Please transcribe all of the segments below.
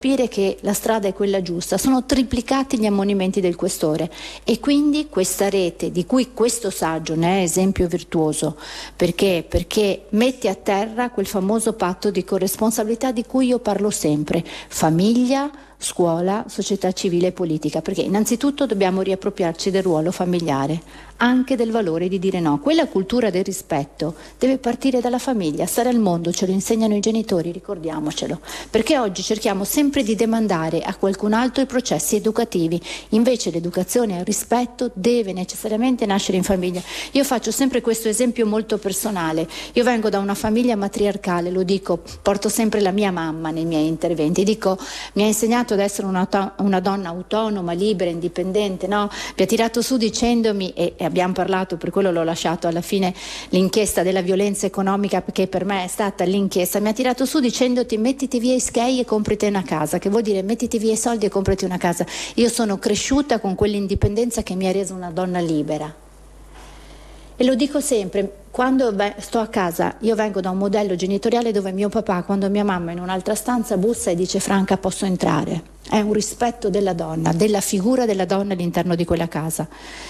capire che la strada è quella giusta. Sono triplicati gli ammonimenti del questore e quindi questa rete, di cui questo saggio ne è esempio virtuoso, perché mette a terra quel famoso patto di corresponsabilità di cui io parlo sempre: famiglia, scuola, società civile e politica, perché innanzitutto dobbiamo riappropriarci del ruolo familiare, anche del valore di dire no. Quella cultura del rispetto deve partire dalla famiglia, stare al mondo, ce lo insegnano i genitori, ricordiamocelo, perché oggi cerchiamo sempre di demandare a qualcun altro i processi educativi, invece l'educazione al rispetto deve necessariamente nascere in famiglia. Io faccio sempre questo esempio molto personale: io vengo da una famiglia matriarcale, lo dico, porto sempre la mia mamma nei miei interventi, dico, mi ha insegnato ad essere una donna autonoma, libera, indipendente, no? Mi ha tirato su dicendomi, e abbiamo parlato, per quello l'ho lasciato alla fine l'inchiesta della violenza economica, perché per me è stata l'inchiesta, mi ha tirato su dicendoti: mettiti via i schei e comprati una casa, che vuol dire mettiti via i soldi e comprati una casa. Io sono cresciuta con quell'indipendenza che mi ha reso una donna libera. E lo dico sempre, quando sto a casa, io vengo da un modello genitoriale dove mio papà, quando mia mamma è in un'altra stanza, bussa e dice: Franca, posso entrare? È un rispetto della donna, della figura della donna all'interno di quella casa.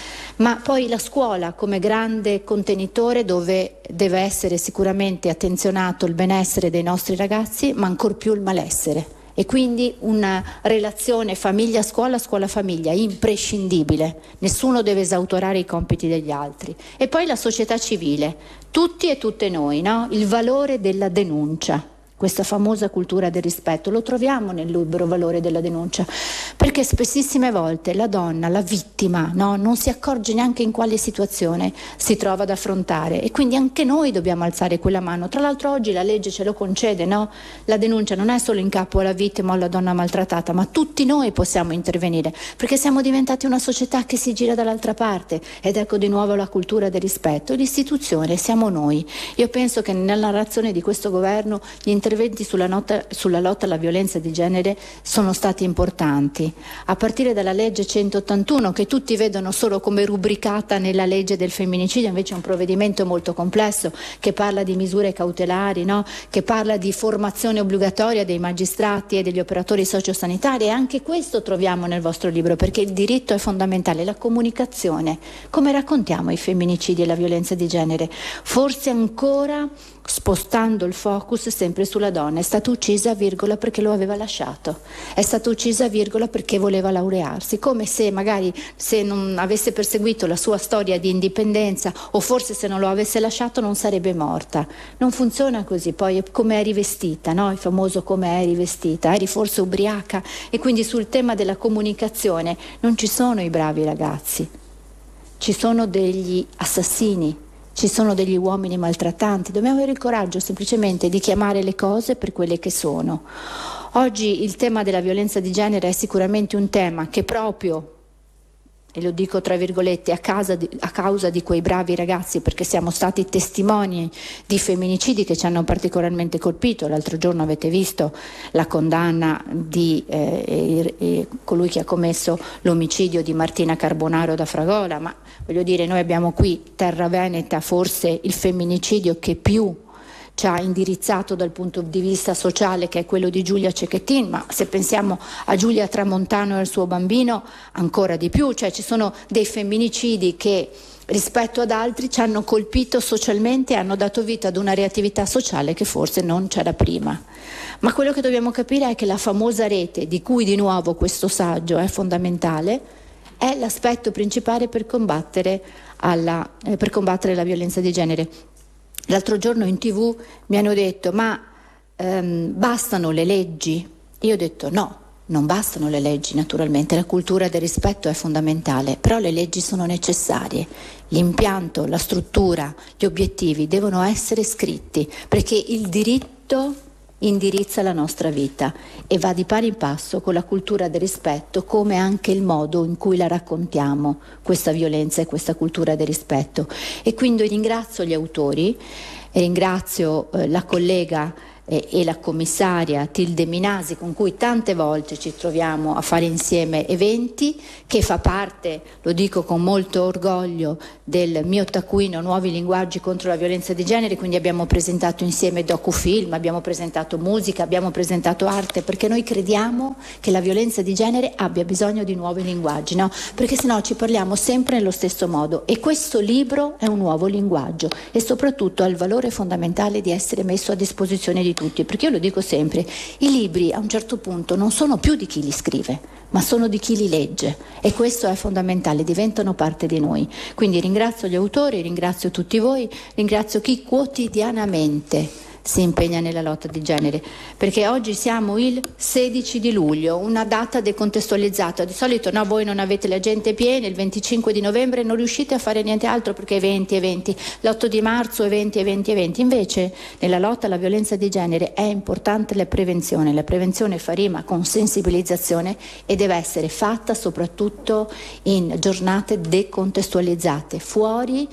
Ma poi la scuola come grande contenitore, dove deve essere sicuramente attenzionato il benessere dei nostri ragazzi, ma ancor più il malessere. E quindi una relazione famiglia-scuola, scuola-famiglia imprescindibile, nessuno deve esautorare i compiti degli altri. E poi la società civile, tutti e tutte noi, no? Il valore della denuncia, questa famosa cultura del rispetto, lo troviamo nel libro Valore della denuncia, perché spessissime volte la donna, la vittima, no, non si accorge neanche in quale situazione si trova ad affrontare, e quindi anche noi dobbiamo alzare quella mano. Tra l'altro oggi la legge ce lo concede, no? La denuncia non è solo in capo alla vittima o alla donna maltrattata, ma tutti noi possiamo intervenire, perché siamo diventati una società che si gira dall'altra parte. Ed ecco di nuovo la cultura del rispetto. L'istituzione siamo noi. Io penso che nella narrazione di questo governo gli interventi sulla lotta alla violenza di genere sono stati importanti, a partire dalla legge 181, che tutti vedono solo come rubricata nella legge del femminicidio, invece è un provvedimento molto complesso, che parla di misure cautelari, no? Che parla di formazione obbligatoria dei magistrati e degli operatori sociosanitari, e anche questo troviamo nel vostro libro, perché il diritto è fondamentale, la comunicazione. Come raccontiamo i femminicidi e la violenza di genere? Forse ancora spostando il focus sempre sulla donna. È stata uccisa, virgola, perché lo aveva lasciato, è stata uccisa, virgola, perché voleva laurearsi, come se magari se non avesse perseguito la sua storia di indipendenza, o forse se non lo avesse lasciato, non sarebbe morta. Non funziona così. Poi è come eri vestita, no? Il famoso come eri vestita, eri forse ubriaca. E quindi sul tema della comunicazione non ci sono i bravi ragazzi, ci sono degli assassini, ci sono degli uomini maltrattanti. Dobbiamo avere il coraggio semplicemente di chiamare le cose per quelle che sono. Oggi il tema della violenza di genere è sicuramente un tema che proprio, e lo dico tra virgolette, a causa di quei bravi ragazzi, perché siamo stati testimoni di femminicidi che ci hanno particolarmente colpito. L'altro giorno avete visto la condanna di colui che ha commesso l'omicidio di Martina Carbonaro da Fragola, ma voglio dire, noi abbiamo qui terra veneta forse il femminicidio che più ci ha indirizzato dal punto di vista sociale, che è quello di Giulia Cecchettin, ma se pensiamo a Giulia Tramontano e al suo bambino ancora di più. Cioè ci sono dei femminicidi che rispetto ad altri ci hanno colpito socialmente e hanno dato vita ad una reattività sociale che forse non c'era prima. Ma quello che dobbiamo capire è che la famosa rete, di cui di nuovo questo saggio è fondamentale, è l'aspetto principale per combattere la violenza di genere. L'altro giorno in TV mi hanno detto: ma bastano le leggi? Io ho detto no, non bastano le leggi, naturalmente la cultura del rispetto è fondamentale, però le leggi sono necessarie, l'impianto, la struttura, gli obiettivi devono essere scritti, perché il diritto indirizza la nostra vita e va di pari passo con la cultura del rispetto, come anche il modo in cui la raccontiamo, questa violenza e questa cultura del rispetto. E quindi ringrazio gli autori, e ringrazio la collega e la commissaria Tilde Minasi, con cui tante volte ci troviamo a fare insieme eventi, che fa parte, lo dico con molto orgoglio, del mio taccuino Nuovi linguaggi contro la violenza di genere. Quindi abbiamo presentato insieme docufilm, abbiamo presentato musica, abbiamo presentato arte, perché noi crediamo che la violenza di genere abbia bisogno di nuovi linguaggi, no? Perché sennò ci parliamo sempre nello stesso modo, e questo libro è un nuovo linguaggio, e soprattutto ha il valore fondamentale di essere messo a disposizione di tutti, perché io lo dico sempre, i libri a un certo punto non sono più di chi li scrive, ma sono di chi li legge, e questo è fondamentale, diventano parte di noi. Quindi ringrazio gli autori, ringrazio tutti voi, ringrazio chi quotidianamente si impegna nella lotta di genere, perché oggi siamo il 16 di luglio, una data decontestualizzata. Di solito no, voi non avete le agende piene, il 25 di novembre non riuscite a fare niente altro perché eventi, l'8 di marzo eventi. Invece nella lotta alla violenza di genere è importante la prevenzione fa rima con sensibilizzazione, e deve essere fatta soprattutto in giornate decontestualizzate, fuori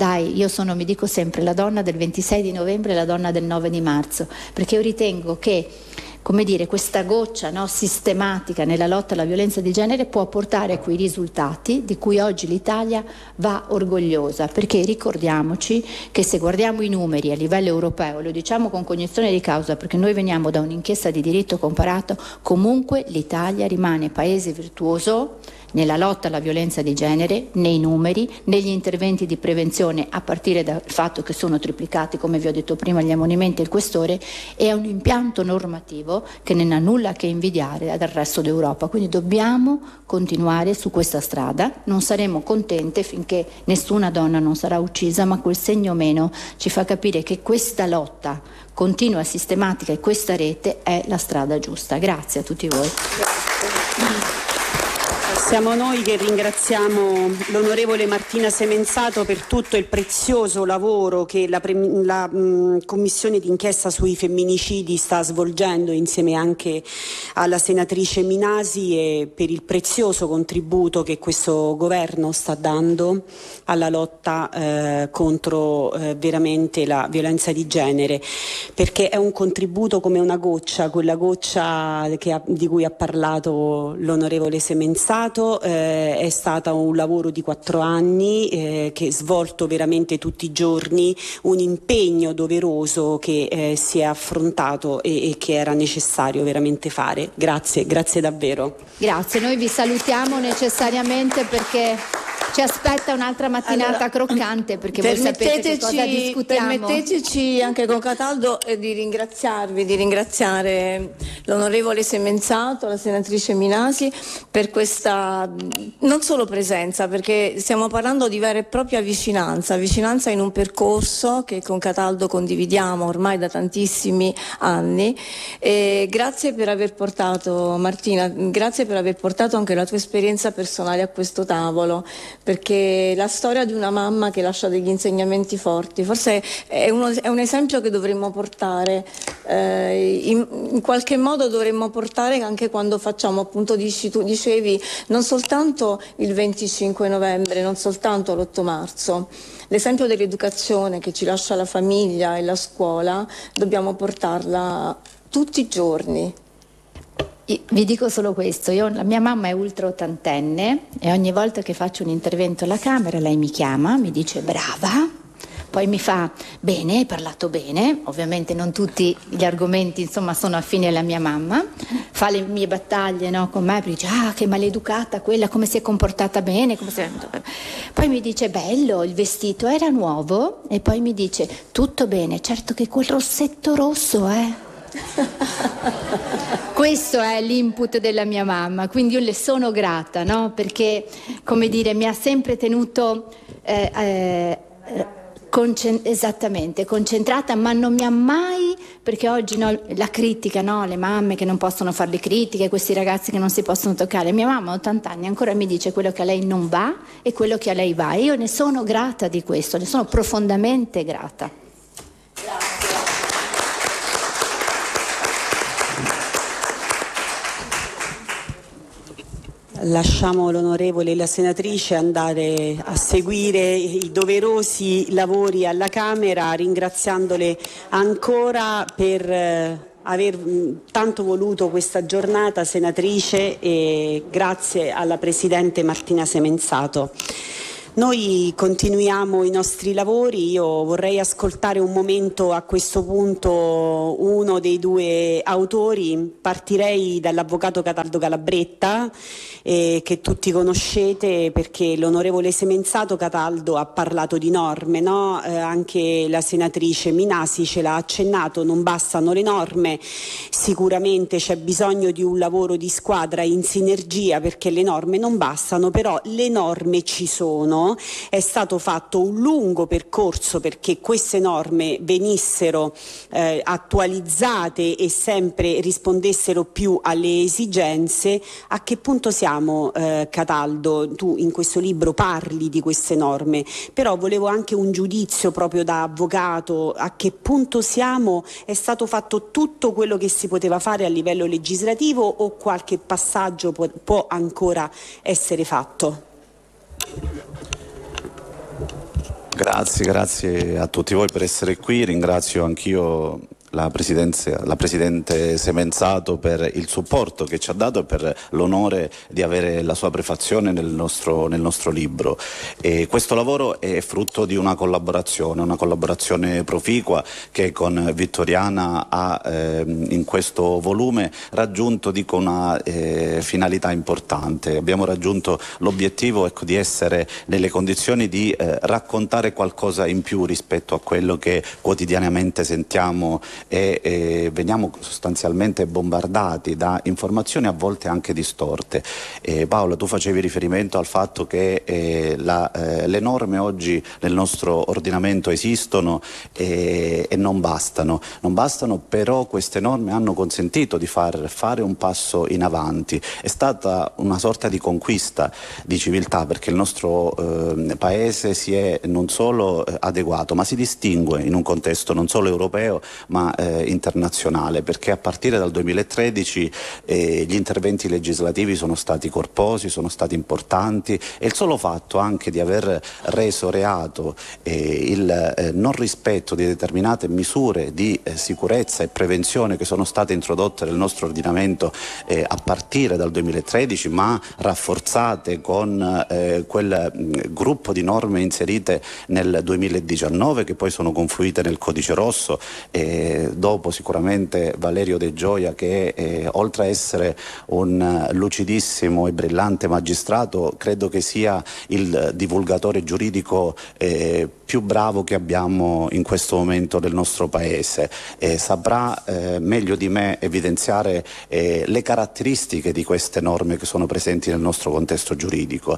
mi dico sempre, la donna del 26 di novembre e la donna del 9 di marzo, perché io ritengo che, come dire, questa goccia, no, sistematica nella lotta alla violenza di genere può portare a quei risultati di cui oggi l'Italia va orgogliosa, perché ricordiamoci che se guardiamo i numeri a livello europeo, lo diciamo con cognizione di causa perché noi veniamo da un'inchiesta di diritto comparato, comunque l'Italia rimane paese virtuoso nella lotta alla violenza di genere, nei numeri, negli interventi di prevenzione, a partire dal fatto che sono triplicati, come vi ho detto prima, gli ammonimenti e il questore, e a un impianto normativo che non ha nulla a che invidiare dal resto d'Europa. Quindi dobbiamo continuare su questa strada, non saremo contente finché nessuna donna non sarà uccisa, ma quel segno meno ci fa capire che questa lotta continua, sistematica, e questa rete è la strada giusta. Grazie a tutti voi. Grazie. Siamo noi che ringraziamo l'onorevole Martina Semenzato per tutto il prezioso lavoro che la commissione d'inchiesta sui femminicidi sta svolgendo insieme anche alla senatrice Minasi, e per il prezioso contributo che questo governo sta dando alla lotta contro veramente la violenza di genere, perché è un contributo come una goccia, quella goccia di cui ha parlato l'onorevole Semenzato. È stato un lavoro di 4 anni che è svolto veramente tutti i giorni, un impegno doveroso che si è affrontato e che era necessario veramente fare. Grazie davvero. Grazie, noi vi salutiamo necessariamente perché ci aspetta un'altra mattinata croccante, perché voi sapete che cosa discutiamo. Permetteteci anche con Cataldo di ringraziare l'onorevole Semenzato, la senatrice Minasi, per questa non solo presenza, perché stiamo parlando di vera e propria vicinanza in un percorso che con Cataldo condividiamo ormai da tantissimi anni. E grazie per aver portato, Martina, grazie per aver portato anche la tua esperienza personale a questo tavolo, perché la storia di una mamma che lascia degli insegnamenti forti, forse è un esempio che dovremmo portare, in qualche modo dovremmo portare anche quando facciamo, appunto tu dicevi, non soltanto il 25 novembre, non soltanto l'8 marzo. L'esempio dell'educazione che ci lascia la famiglia e la scuola dobbiamo portarla tutti i giorni. Vi dico solo questo, la mia mamma è ultra ottantenne e ogni volta che faccio un intervento alla Camera lei mi chiama, mi dice brava, poi mi fa bene, hai parlato bene, ovviamente non tutti gli argomenti insomma sono affini alla mia mamma, fa le mie battaglie, no, con me, dice che maleducata quella, come si è comportata bene, poi mi dice bello, il vestito era nuovo, e poi mi dice tutto bene, certo che quel rossetto rosso Questo è l'input della mia mamma, quindi io le sono grata, no? Perché, come dire, mi ha sempre tenuto concentrata, ma non mi ha mai, perché oggi no, la critica, no? Le mamme che non possono fare le critiche, questi ragazzi che non si possono toccare. Mia mamma a 80 anni ancora mi dice quello che a lei non va e quello che a lei va, e io ne sono grata di questo, ne sono profondamente grata. Lasciamo l'onorevole e la senatrice andare a seguire i doverosi lavori alla Camera, ringraziandole ancora per aver tanto voluto questa giornata, senatrice, e grazie alla Presidente Martina Semenzato. Noi continuiamo i nostri lavori. Io vorrei ascoltare un momento a questo punto uno dei due autori. Partirei dall'avvocato Cataldo Calabretta, che tutti conoscete perché l'onorevole Semenzato Cataldo ha parlato di norme, no? Anche la senatrice Minasi ce l'ha accennato, non bastano le norme, sicuramente c'è bisogno di un lavoro di squadra in sinergia perché le norme non bastano, però le norme ci sono. È stato fatto un lungo percorso perché queste norme venissero attualizzate e sempre rispondessero più alle esigenze. A che punto siamo, Cataldo? Tu in questo libro parli di queste norme, però volevo anche un giudizio proprio da avvocato. A che punto siamo? È stato fatto tutto quello che si poteva fare a livello legislativo o qualche passaggio può ancora essere fatto? Grazie a tutti voi per essere qui, ringrazio anch'io la Presidente Semenzato per il supporto che ci ha dato e per l'onore di avere la sua prefazione nel nostro libro. E questo lavoro è frutto di una collaborazione proficua che con Vittoriana ha in questo volume raggiunto una finalità importante. Abbiamo raggiunto l'obiettivo di essere nelle condizioni di raccontare qualcosa in più rispetto a quello che quotidianamente sentiamo e veniamo sostanzialmente bombardati da informazioni a volte anche distorte. Paola, tu facevi riferimento al fatto che le norme oggi nel nostro ordinamento esistono e non bastano, però queste norme hanno consentito di fare un passo in avanti. È stata una sorta di conquista di civiltà perché il nostro paese si è non solo adeguato ma si distingue in un contesto non solo europeo ma internazionale, perché a partire dal 2013 gli interventi legislativi sono stati corposi, sono stati importanti e il solo fatto anche di aver reso reato il non rispetto di determinate misure di sicurezza e prevenzione che sono state introdotte nel nostro ordinamento a partire dal 2013 ma rafforzate con quel gruppo di norme inserite nel 2019 che poi sono confluite nel Codice Rosso dopo sicuramente Valerio De Gioia che oltre a essere un lucidissimo e brillante magistrato credo che sia il divulgatore giuridico più bravo che abbiamo in questo momento nel nostro paese. Saprà meglio di me evidenziare le caratteristiche di queste norme che sono presenti nel nostro contesto giuridico.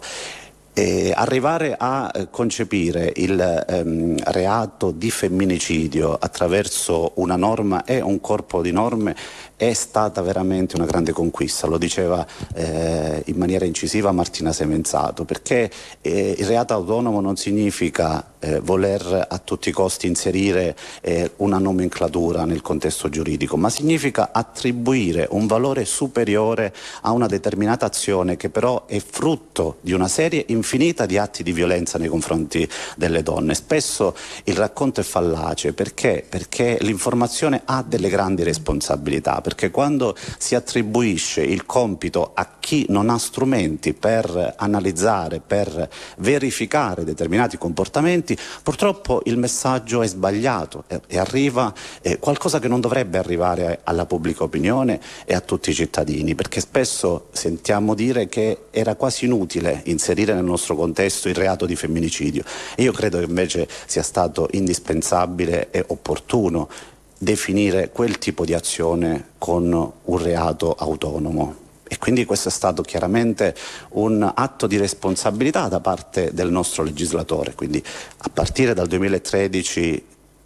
Arrivare a concepire il reato di femminicidio attraverso una norma e un corpo di norme è stata veramente una grande conquista, lo diceva in maniera incisiva Martina Semenzato, perché il reato autonomo non significa voler a tutti i costi inserire una nomenclatura nel contesto giuridico, ma significa attribuire un valore superiore a una determinata azione che però è frutto di una serie infinita di atti di violenza nei confronti delle donne. Spesso il racconto è fallace perché l'informazione ha delle grandi responsabilità, perché quando si attribuisce il compito a chi non ha strumenti per analizzare, per verificare determinati comportamenti, purtroppo il messaggio è sbagliato e arriva qualcosa che non dovrebbe arrivare alla pubblica opinione e a tutti i cittadini, perché spesso sentiamo dire che era quasi inutile inserire nel nostro contesto il reato di femminicidio e io credo che invece sia stato indispensabile e opportuno definire quel tipo di azione con un reato autonomo. E quindi questo è stato chiaramente un atto di responsabilità da parte del nostro legislatore. Quindi a partire dal 2013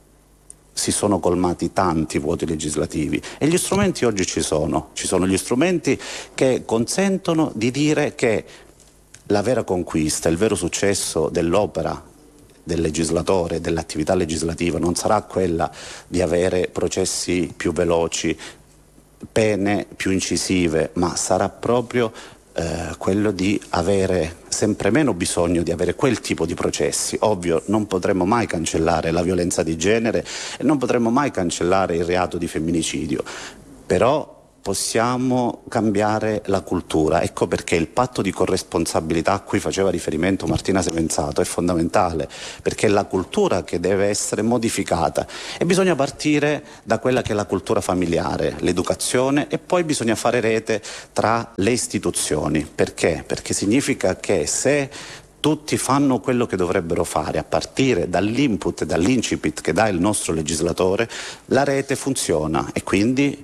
si sono colmati tanti vuoti legislativi e gli strumenti oggi ci sono gli strumenti che consentono di dire che la vera conquista, il vero successo dell'opera del legislatore, dell'attività legislativa non sarà quella di avere processi più veloci, pene più incisive, ma sarà proprio quello di avere sempre meno bisogno di avere quel tipo di processi. Ovvio, non potremo mai cancellare la violenza di genere e non potremo mai cancellare il reato di femminicidio, però possiamo cambiare la cultura. Ecco perché il patto di corresponsabilità a cui faceva riferimento Martina Semenzato è fondamentale, perché è la cultura che deve essere modificata e bisogna partire da quella che è la cultura familiare, l'educazione, e poi bisogna fare rete tra le istituzioni. Perché? Perché significa che se tutti fanno quello che dovrebbero fare a partire dall'input e dall'incipit che dà il nostro legislatore, la rete funziona e quindi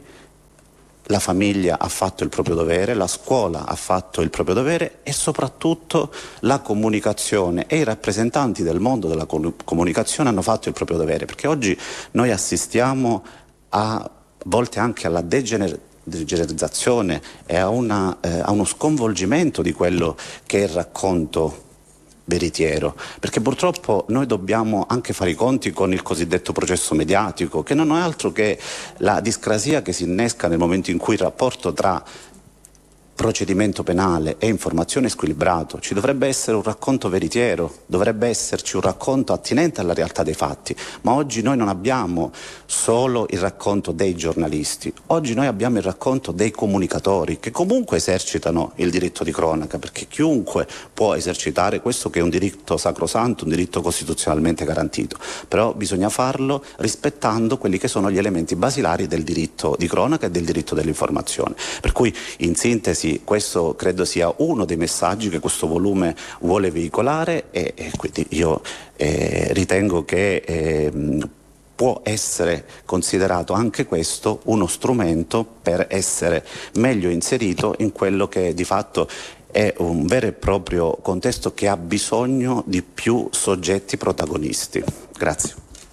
la famiglia ha fatto il proprio dovere, la scuola ha fatto il proprio dovere e soprattutto la comunicazione e i rappresentanti del mondo della comunicazione hanno fatto il proprio dovere, perché oggi noi assistiamo a volte anche alla degenerizzazione e a uno sconvolgimento di quello che è il racconto veritiero, perché purtroppo noi dobbiamo anche fare i conti con il cosiddetto processo mediatico, che non è altro che la discrasia che si innesca nel momento in cui il rapporto tra procedimento penale e informazione squilibrato. Ci dovrebbe essere un racconto veritiero, dovrebbe esserci un racconto attinente alla realtà dei fatti, ma oggi noi non abbiamo solo il racconto dei giornalisti, oggi noi abbiamo il racconto dei comunicatori che comunque esercitano il diritto di cronaca, perché chiunque può esercitare questo che è un diritto sacrosanto, un diritto costituzionalmente garantito, però bisogna farlo rispettando quelli che sono gli elementi basilari del diritto di cronaca e del diritto dell'informazione. Per cui in sintesi questo credo sia uno dei messaggi che questo volume vuole veicolare e quindi io ritengo che può essere considerato anche questo uno strumento per essere meglio inserito in quello che di fatto è un vero e proprio contesto che ha bisogno di più soggetti protagonisti. Grazie.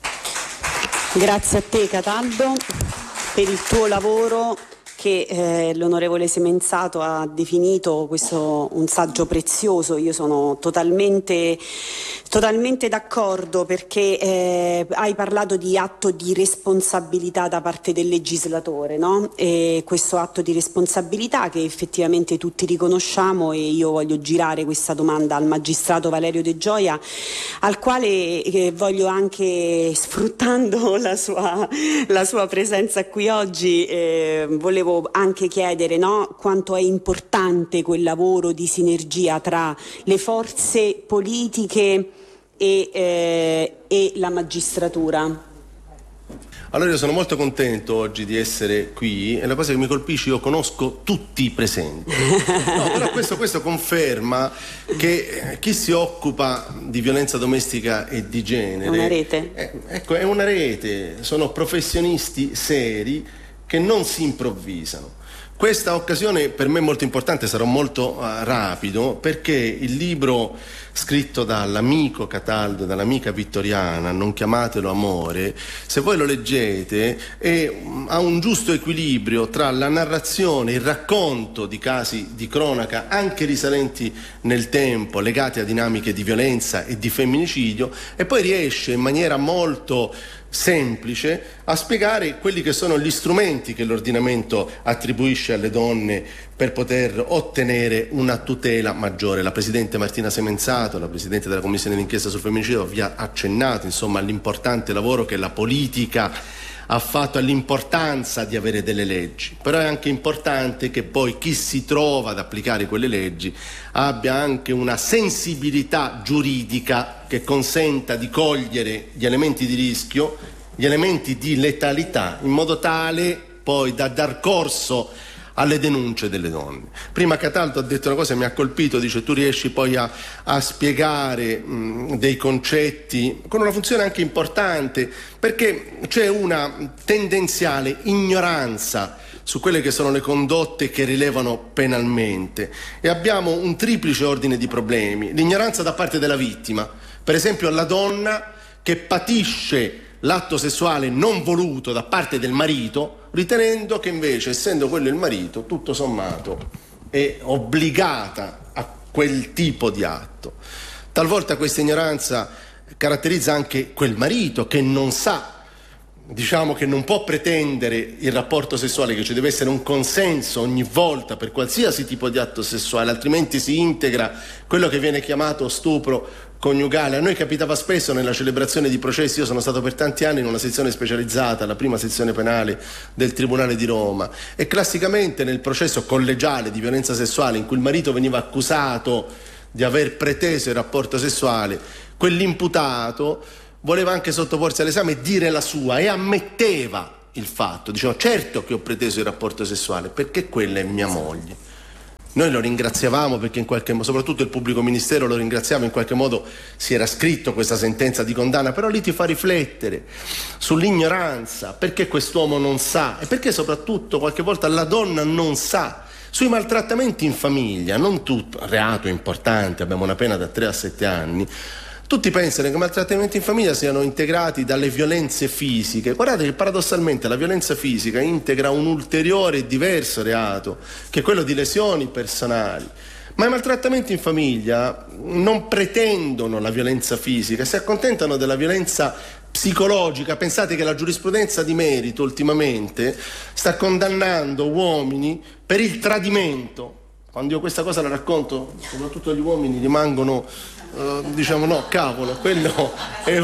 Grazie a te Cataldo per il tuo lavoro che l'onorevole Semenzato ha definito questo un saggio prezioso. Io sono totalmente d'accordo, perché hai parlato di atto di responsabilità da parte del legislatore, no? E questo atto di responsabilità che effettivamente tutti riconosciamo, e io voglio girare questa domanda al magistrato Valerio De Gioia, al quale voglio anche, sfruttando la sua presenza qui oggi, volevo anche chiedere, no, quanto è importante quel lavoro di sinergia tra le forze politiche e la magistratura. Allora io sono molto contento oggi di essere qui e la cosa che mi colpisce, io conosco tutti i presenti. No, però questo conferma che chi si occupa di violenza domestica e di genere... È una rete. Ecco, è una rete, sono professionisti seri che non si improvvisano. Questa occasione per me è molto importante, sarò molto rapido, perché il libro scritto dall'amico Cataldo, dall'amica Vittoriana, Non chiamatelo amore, se voi lo leggete ha un giusto equilibrio tra la narrazione, il racconto di casi di cronaca anche risalenti nel tempo, legati a dinamiche di violenza e di femminicidio, e poi riesce in maniera molto semplice a spiegare quelli che sono gli strumenti che l'ordinamento attribuisce alle donne per poter ottenere una tutela maggiore. La Presidente Martina Semenzato, la Presidente della Commissione d'inchiesta sul femminicidio, vi ha accennato insomma all'importante lavoro che la politica ha fatto, all'importanza di avere delle leggi, però è anche importante che poi chi si trova ad applicare quelle leggi abbia anche una sensibilità giuridica che consenta di cogliere gli elementi di rischio, gli elementi di letalità, in modo tale poi da dar corso alle denunce delle donne. Prima Cataldo ha detto una cosa che mi ha colpito, dice: tu riesci poi a spiegare dei concetti con una funzione anche importante, perché c'è una tendenziale ignoranza su quelle che sono le condotte che rilevano penalmente, e abbiamo un triplice ordine di problemi. L'ignoranza da parte della vittima, per esempio la donna che patisce l'atto sessuale non voluto da parte del marito, ritenendo che invece, essendo quello il marito, tutto sommato è obbligata a quel tipo di atto. Talvolta questa ignoranza caratterizza anche quel marito che non sa diciamo che non può pretendere il rapporto sessuale, che ci deve essere un consenso ogni volta per qualsiasi tipo di atto sessuale, altrimenti si integra quello che viene chiamato stupro coniugale. A noi capitava spesso nella celebrazione di processi, io sono stato per tanti anni in una sezione specializzata, la prima sezione penale del Tribunale di Roma, e classicamente nel processo collegiale di violenza sessuale in cui il marito veniva accusato di aver preteso il rapporto sessuale, quell'imputato voleva anche sottoporsi all'esame e dire la sua, e ammetteva il fatto, diceva: certo che ho preteso il rapporto sessuale perché quella è mia moglie. Noi lo ringraziavamo perché in qualche modo, soprattutto il pubblico ministero lo ringraziava, in qualche modo si era scritto questa sentenza di condanna, però lì ti fa riflettere sull'ignoranza, perché quest'uomo non sa, e perché soprattutto qualche volta la donna non sa. Sui maltrattamenti in famiglia, non tutto, reato importante, abbiamo una pena da 3 a 7 anni, tutti pensano che i maltrattamenti in famiglia siano integrati dalle violenze fisiche. Guardate che paradossalmente la violenza fisica integra un ulteriore e diverso reato, che è quello di lesioni personali. Ma i maltrattamenti in famiglia non pretendono la violenza fisica, si accontentano della violenza psicologica. Pensate che la giurisprudenza di merito ultimamente sta condannando uomini per il tradimento. Quando io questa cosa la racconto, soprattutto gli uomini rimangono diciamo: no, cavolo, quello è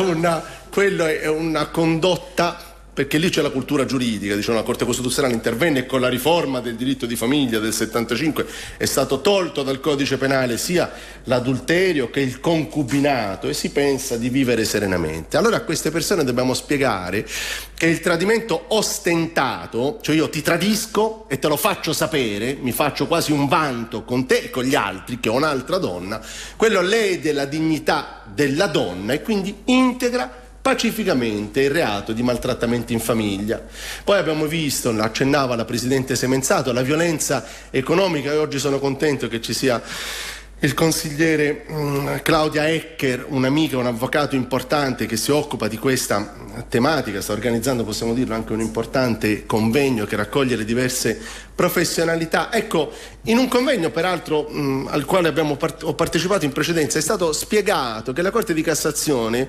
una condotta, perché lì c'è la cultura giuridica. Diciamo, la Corte Costituzionale intervenne e con la riforma del diritto di famiglia del 75 è stato tolto dal codice penale sia l'adulterio che il concubinato, e si pensa di vivere serenamente. Allora a queste persone dobbiamo spiegare che il tradimento ostentato, cioè io ti tradisco e te lo faccio sapere, mi faccio quasi un vanto con te e con gli altri che ho un'altra donna, quello lede la dignità della donna e quindi integra pacificamente il reato di maltrattamenti in famiglia. Poi abbiamo visto, accennava la Presidente Semenzato, la violenza economica, e oggi sono contento che ci sia il consigliere Claudia Ecker, un'amica, un avvocato importante che si occupa di questa tematica, sta organizzando, possiamo dirlo, anche un importante convegno che raccoglie le diverse professionalità. Ecco, in un convegno peraltro al quale ho partecipato in precedenza, è stato spiegato che la Corte di Cassazione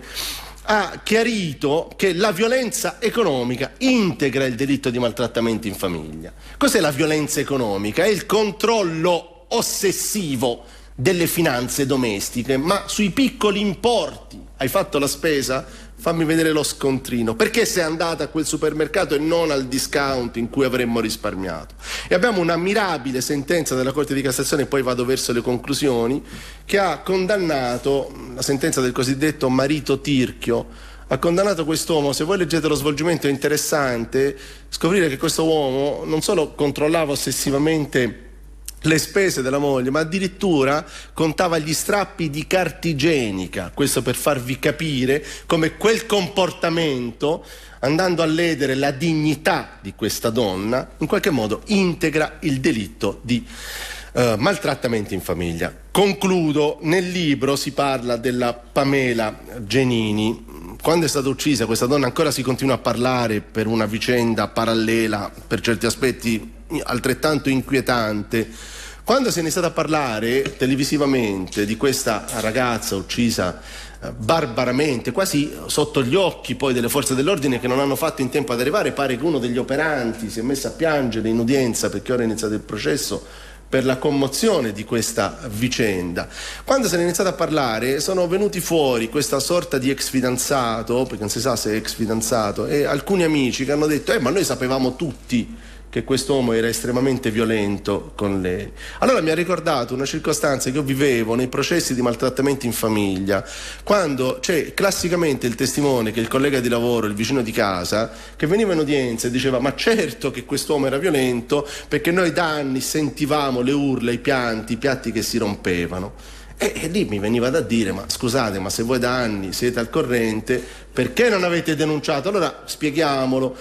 ha chiarito che la violenza economica integra il delitto di maltrattamenti in famiglia. Cos'è la violenza economica? È il controllo ossessivo delle finanze domestiche, ma sui piccoli importi. Hai fatto la spesa? Fammi vedere lo scontrino. Perché sei andata a quel supermercato e non al discount in cui avremmo risparmiato? E abbiamo una mirabile sentenza della Corte di Cassazione, e poi vado verso le conclusioni, che ha condannato, la sentenza del cosiddetto marito Tirchio, ha condannato quest'uomo. Se voi leggete lo svolgimento è interessante scoprire che questo uomo non solo controllava ossessivamente le spese della moglie, ma addirittura contava gli strappi di carta igienica. Questo per farvi capire come quel comportamento, andando a ledere la dignità di questa donna, in qualche modo integra il delitto di maltrattamenti in famiglia. Concludo, nel libro si parla della Pamela Genini. Quando è stata uccisa questa donna ancora si continua a parlare per una vicenda parallela, per certi aspetti altrettanto inquietante. Quando si è iniziato a parlare televisivamente di questa ragazza uccisa barbaramente, quasi sotto gli occhi poi delle forze dell'ordine che non hanno fatto in tempo ad arrivare, pare che uno degli operanti si è messo a piangere in udienza perché ora è iniziato il processo, per la commozione di questa vicenda. Quando se ne è iniziato a parlare sono venuti fuori questa sorta di ex fidanzato, perché non si sa se è ex fidanzato, e alcuni amici che hanno detto ma noi sapevamo tutti che quest'uomo era estremamente violento con lei. Allora mi ha ricordato una circostanza che io vivevo nei processi di maltrattamenti in famiglia, quando c'è classicamente il testimone, che è il collega di lavoro, il vicino di casa, che veniva in udienza e diceva ma certo che quest'uomo era violento perché noi da anni sentivamo le urla, i pianti, i piatti che si rompevano. E lì mi veniva da dire ma scusate, ma se voi da anni siete al corrente, perché non avete denunciato? Allora spieghiamolo.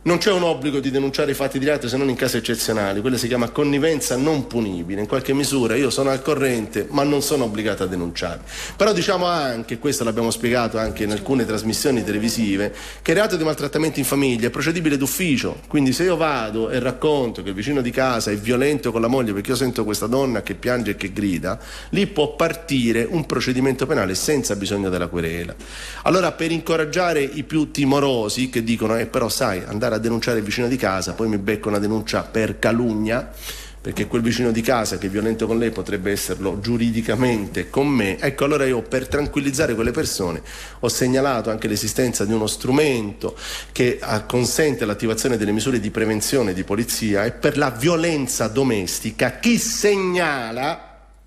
Non c'è un obbligo di denunciare i fatti di reato se non in casi eccezionali, quella si chiama connivenza non punibile. In qualche misura io sono al corrente ma non sono obbligato a denunciare. Però diciamo anche, questo l'abbiamo spiegato anche in alcune trasmissioni televisive, che il reato di maltrattamento in famiglia è procedibile d'ufficio, quindi se io vado e racconto che il vicino di casa è violento con la moglie perché io sento questa donna che piange e che grida, lì può partire un procedimento penale senza bisogno della querela. Allora, per incoraggiare i più timorosi che dicono però sai, andare a denunciare il vicino di casa, poi mi becco una denuncia per calunnia, perché quel vicino di casa che è violento con lei potrebbe esserlo giuridicamente con me, ecco, allora io, per tranquillizzare quelle persone, ho segnalato anche l'esistenza di uno strumento che consente l'attivazione delle misure di prevenzione di polizia, e per la violenza domestica chi segnala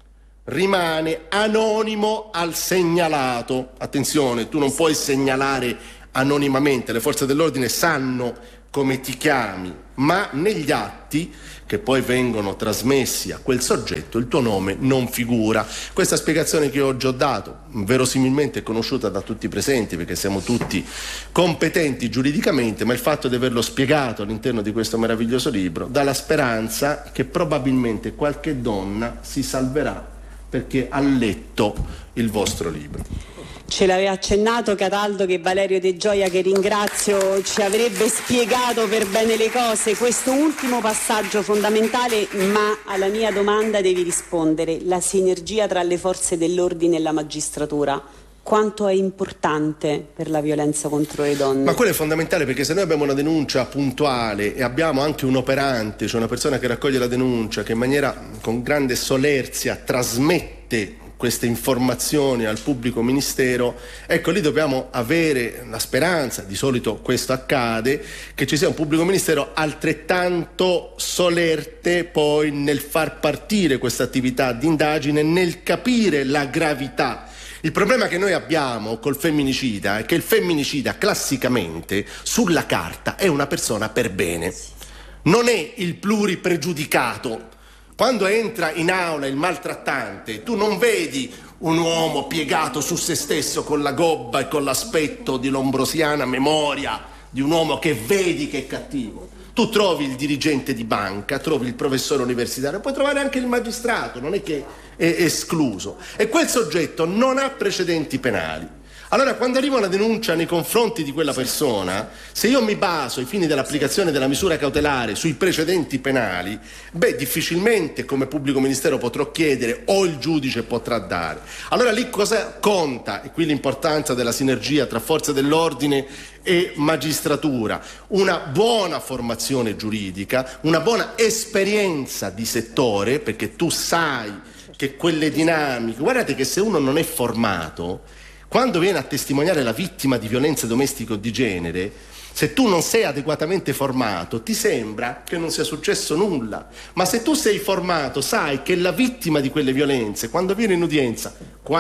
rimane anonimo al segnalato. Attenzione, tu non puoi segnalare anonimamente, le forze dell'ordine sanno come ti chiami, ma negli atti che poi vengono trasmessi a quel soggetto il tuo nome non figura. Questa spiegazione che oggi ho dato, verosimilmente è conosciuta da tutti i presenti perché siamo tutti competenti giuridicamente, ma il fatto di averlo spiegato all'interno di questo meraviglioso libro dà la speranza che probabilmente qualche donna si salverà perché ha letto il vostro libro. Ce l'aveva accennato Cataldo che Valerio De Gioia, che ringrazio, ci avrebbe spiegato per bene le cose. Questo ultimo passaggio fondamentale, ma alla mia domanda devi rispondere: la sinergia tra le forze dell'ordine e la magistratura, quanto è importante per la violenza contro le donne? Ma quello è fondamentale, perché se noi abbiamo una denuncia puntuale e abbiamo anche un operante, cioè una persona che raccoglie la denuncia, che in maniera con grande solerzia trasmette queste informazioni al pubblico ministero, ecco, lì dobbiamo avere la speranza, di solito questo accade, che ci sia un pubblico ministero altrettanto solerte poi nel far partire questa attività di indagine, nel capire la gravità. Il problema che noi abbiamo col femminicida è che il femminicida classicamente sulla carta è una persona per bene, non è il pluripregiudicato. Quando entra in aula il maltrattante, tu non vedi un uomo piegato su se stesso con la gobba e con l'aspetto di lombrosiana memoria di un uomo che vedi che è cattivo. Tu trovi il dirigente di banca, trovi il professore universitario, puoi trovare anche il magistrato, non è che è escluso. E quel soggetto non ha precedenti penali. Allora, quando arriva una denuncia nei confronti di quella persona, se io mi baso ai fini dell'applicazione della misura cautelare sui precedenti penali, difficilmente come pubblico ministero potrò chiedere o il giudice potrà dare. Allora lì cosa conta? E qui l'importanza della sinergia tra forze dell'ordine e magistratura, una buona formazione giuridica, una buona esperienza di settore, perché tu sai che quelle dinamiche, guardate che se uno non è formato, quando viene a testimoniare la vittima di violenze domestiche o di genere, se tu non sei adeguatamente formato, ti sembra che non sia successo nulla. Ma se tu sei formato, sai che la vittima di quelle violenze, quando viene in udienza,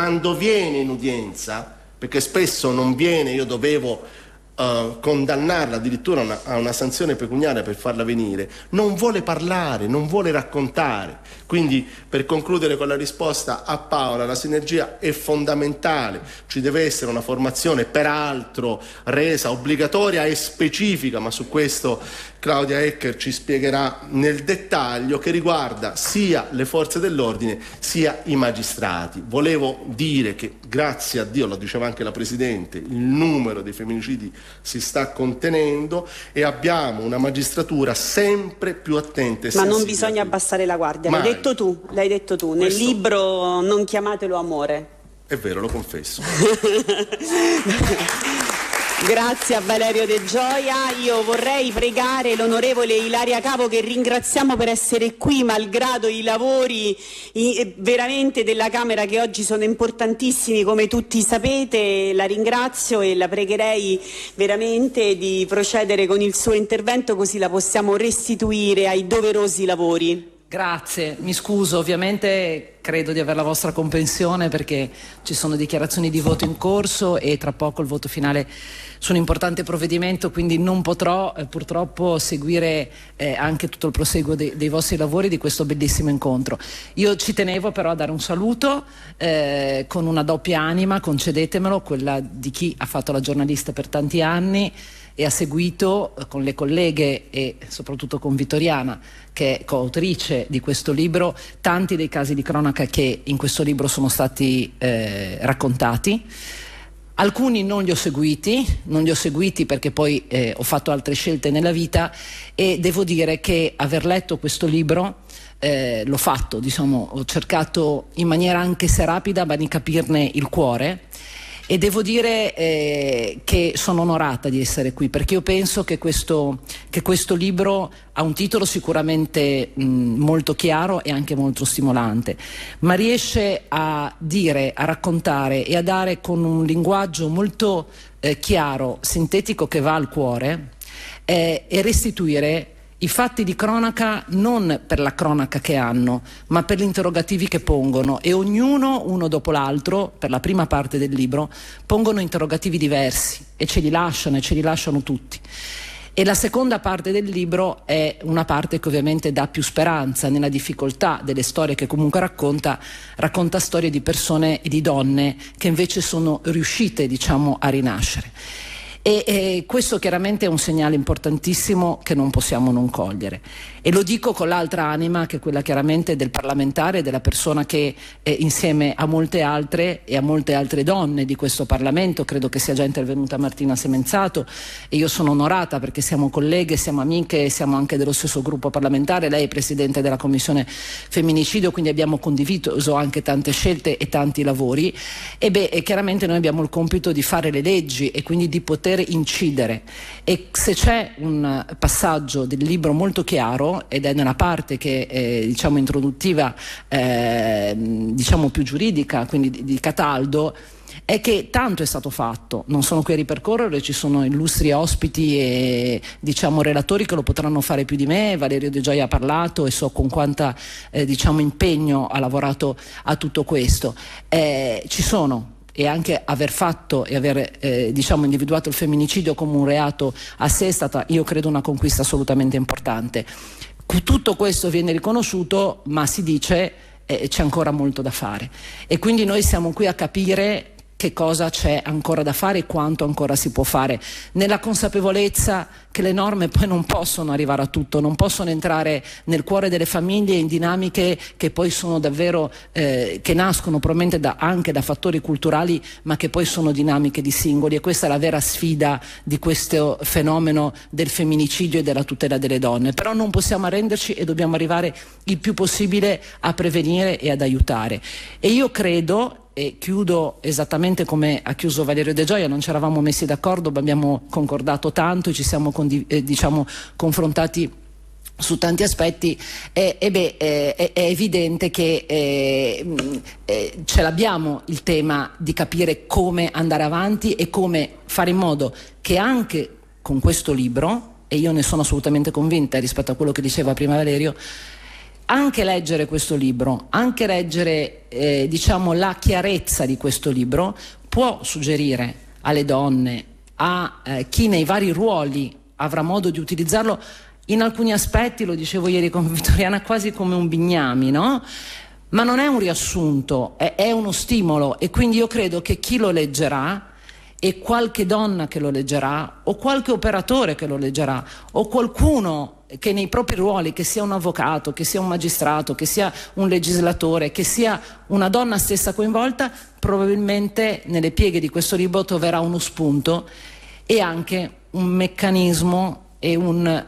perché spesso non viene, io dovevo condannarla addirittura a una sanzione pecuniaria per farla venire, non vuole parlare, non vuole raccontare. Quindi, per concludere con la risposta a Paola, la sinergia è fondamentale, ci deve essere una formazione peraltro resa obbligatoria e specifica, ma su questo Claudia Ecker ci spiegherà nel dettaglio, che riguarda sia le forze dell'ordine sia i magistrati. Volevo dire che grazie a Dio, lo diceva anche la Presidente, il numero dei femminicidi si sta contenendo e abbiamo una magistratura sempre più attenta e sensibile. Ma non bisogna abbassare la guardia, l'hai detto tu, nel libro Non chiamatelo amore. È vero, lo confesso. Grazie a Valerio De Gioia. Io vorrei pregare l'onorevole Ilaria Capo, che ringraziamo per essere qui malgrado i lavori veramente della Camera, che oggi sono importantissimi come tutti sapete. La ringrazio e la pregherei veramente di procedere con il suo intervento, così la possiamo restituire ai doverosi lavori. Grazie, mi scuso, ovviamente credo di avere la vostra comprensione perché ci sono dichiarazioni di voto in corso e tra poco il voto finale su un importante provvedimento, quindi non potrò purtroppo seguire anche tutto il proseguo dei vostri lavori, di questo bellissimo incontro. Io ci tenevo però a dare un saluto con una doppia anima, concedetemelo, quella di chi ha fatto la giornalista per tanti anni e ha seguito con le colleghe e soprattutto con Vittoriana, che è coautrice di questo libro, tanti dei casi di cronaca che in questo libro sono stati raccontati. Alcuni non li ho seguiti perché poi ho fatto altre scelte nella vita, e devo dire che aver letto questo libro l'ho fatto, ho cercato in maniera anche se rapida ma di capirne il cuore, e devo dire che sono onorata di essere qui, perché io penso che questo libro ha un titolo sicuramente molto chiaro e anche molto stimolante, ma riesce a dire, a raccontare e a dare con un linguaggio molto chiaro, sintetico, che va al cuore, e restituire i fatti di cronaca non per la cronaca che hanno, ma per gli interrogativi che pongono, e ognuno, uno dopo l'altro, per la prima parte del libro, pongono interrogativi diversi e ce li lasciano tutti. E la seconda parte del libro è una parte che ovviamente dà più speranza nella difficoltà delle storie che comunque racconta storie di persone e di donne che invece sono riuscite, a rinascere. E questo chiaramente è un segnale importantissimo che non possiamo non cogliere, e lo dico con l'altra anima, che è quella chiaramente del parlamentare, della persona che insieme a molte altre e a molte altre donne di questo Parlamento, credo che sia già intervenuta Martina Semenzato, e io sono onorata perché siamo colleghe, siamo amiche, siamo anche dello stesso gruppo parlamentare. Lei è presidente della Commissione Femminicidio, quindi abbiamo condiviso anche tante scelte e tanti lavori, e chiaramente noi abbiamo il compito di fare le leggi e quindi di poter incidere. E se c'è un passaggio del libro molto chiaro, ed è nella parte che è introduttiva, più giuridica, quindi di Cataldo, è che tanto è stato fatto. Non sono qui a ripercorrere, ci sono illustri ospiti e relatori che lo potranno fare più di me. Valerio De Gioia ha parlato e so con quanta impegno ha lavorato a tutto questo. Ci sono, e anche aver fatto e aver individuato il femminicidio come un reato a sé è stata, io credo, una conquista assolutamente importante. Tutto questo viene riconosciuto, ma si dice c'è ancora molto da fare, e quindi noi siamo qui a capire che cosa c'è ancora da fare e quanto ancora si può fare, nella consapevolezza che le norme poi non possono arrivare a tutto, non possono entrare nel cuore delle famiglie in dinamiche che poi sono davvero, che nascono probabilmente anche da fattori culturali, ma che poi sono dinamiche di singoli, e questa è la vera sfida di questo fenomeno del femminicidio e della tutela delle donne. Però non possiamo arrenderci e dobbiamo arrivare il più possibile a prevenire e ad aiutare. E io credo, e chiudo esattamente come ha chiuso Valerio De Gioia, non ci eravamo messi d'accordo, ma abbiamo concordato tanto e ci siamo confrontati su tanti aspetti. È evidente che ce l'abbiamo il tema di capire come andare avanti e come fare in modo che anche con questo libro, e io ne sono assolutamente convinta rispetto a quello che diceva prima Valerio, anche leggere questo libro, anche leggere la chiarezza di questo libro può suggerire alle donne, a chi nei vari ruoli avrà modo di utilizzarlo, in alcuni aspetti, lo dicevo ieri con Vittoriana, quasi come un bignami, no? Ma non è un riassunto, è uno stimolo, e quindi io credo che chi lo leggerà, e qualche donna che lo leggerà, o qualche operatore che lo leggerà, o qualcuno che nei propri ruoli, che sia un avvocato, che sia un magistrato, che sia un legislatore, che sia una donna stessa coinvolta, probabilmente nelle pieghe di questo libro troverà uno spunto e anche un meccanismo e un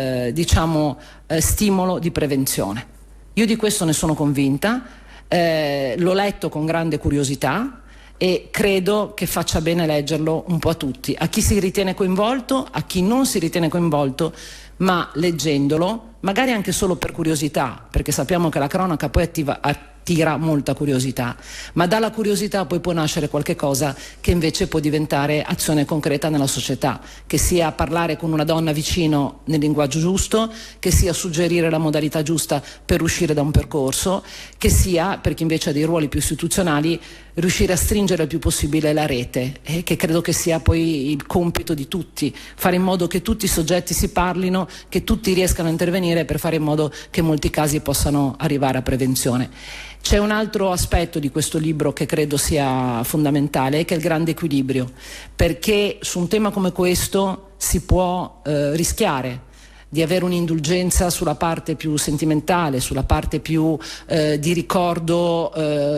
stimolo di prevenzione. Io di questo ne sono convinta, l'ho letto con grande curiosità e credo che faccia bene leggerlo un po' a tutti, a chi si ritiene coinvolto, a chi non si ritiene coinvolto, ma leggendolo, magari anche solo per curiosità, perché sappiamo che la cronaca poi attira molta curiosità, ma dalla curiosità poi può nascere qualche cosa che invece può diventare azione concreta nella società, che sia parlare con una donna vicino nel linguaggio giusto, che sia suggerire la modalità giusta per uscire da un percorso, che sia, per chi invece ha dei ruoli più istituzionali, riuscire a stringere il più possibile la rete, che credo che sia poi il compito di tutti, fare in modo che tutti i soggetti si parlino, che tutti riescano a intervenire per fare in modo che in molti casi possano arrivare a prevenzione. C'è un altro aspetto di questo libro che credo sia fondamentale, che è il grande equilibrio, perché su un tema come questo si può rischiare di avere un'indulgenza sulla parte più sentimentale, sulla parte più di ricordo,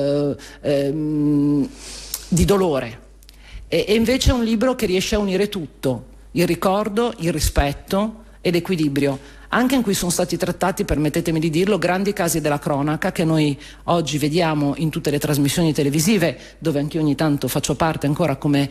di dolore. E invece è un libro che riesce a unire tutto, il ricordo, il rispetto e l'equilibrio, anche in cui sono stati trattati, permettetemi di dirlo, grandi casi della cronaca che noi oggi vediamo in tutte le trasmissioni televisive, dove anch'io ogni tanto faccio parte ancora come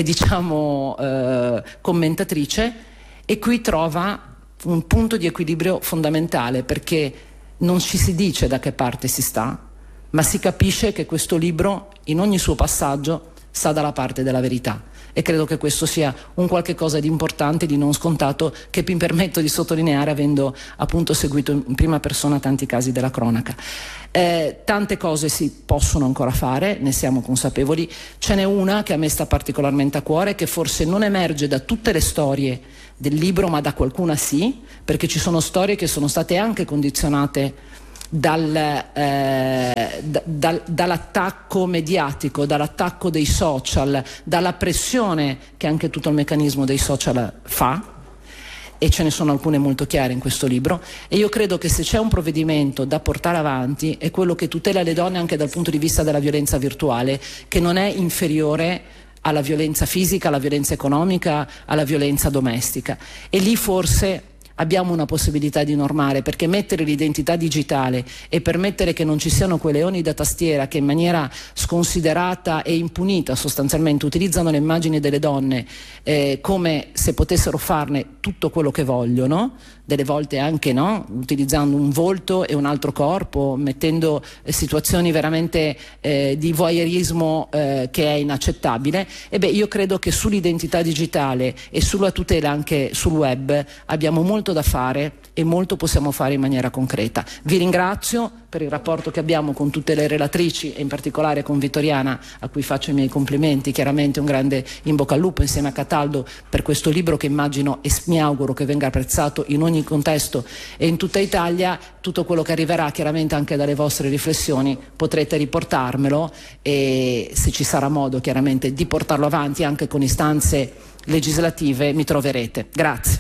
commentatrice, e qui trova un punto di equilibrio fondamentale, perché non ci si dice da che parte si sta, ma si capisce che questo libro in ogni suo passaggio sta dalla parte della verità, e credo che questo sia un qualche cosa di importante, di non scontato, che mi permetto di sottolineare avendo appunto seguito in prima persona tanti casi della cronaca. Tante cose si possono ancora fare, ne siamo consapevoli. Ce n'è una che a me sta particolarmente a cuore, che forse non emerge da tutte le storie del libro, ma da qualcuna sì, perché ci sono storie che sono state anche condizionate dall'attacco mediatico, dall'attacco dei social, dalla pressione che anche tutto il meccanismo dei social fa, e ce ne sono alcune molto chiare in questo libro. E io credo che se c'è un provvedimento da portare avanti è quello che tutela le donne anche dal punto di vista della violenza virtuale, che non è inferiore alla violenza fisica, alla violenza economica, alla violenza domestica. E lì forse abbiamo una possibilità di normare, perché mettere l'identità digitale e permettere che non ci siano quei leoni da tastiera che in maniera sconsiderata e impunita sostanzialmente utilizzano le immagini delle donne come se potessero farne tutto quello che vogliono, delle volte anche utilizzando un volto e un altro corpo, mettendo situazioni veramente di voyeurismo che è inaccettabile. Io credo che sull'identità digitale e sulla tutela anche sul web abbiamo molto da fare e molto possiamo fare in maniera concreta. Vi ringrazio per il rapporto che abbiamo con tutte le relatrici e in particolare con Vittoriana, a cui faccio i miei complimenti, chiaramente un grande in bocca al lupo insieme a Cataldo per questo libro che immagino e mi auguro che venga apprezzato in ogni contesto e in tutta Italia. Tutto quello che arriverà chiaramente anche dalle vostre riflessioni potrete riportarmelo, e se ci sarà modo chiaramente di portarlo avanti anche con istanze legislative mi troverete. Grazie.